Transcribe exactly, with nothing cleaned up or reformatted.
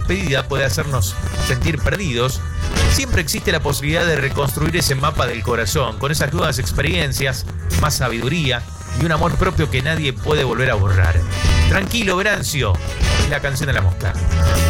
despedida puede hacernos sentir perdidos, siempre existe la posibilidad de reconstruir ese mapa del corazón, con esas nuevas experiencias, más sabiduría y un amor propio que nadie puede volver a borrar. Tranquilo, Venancio, es la canción de La Mosca.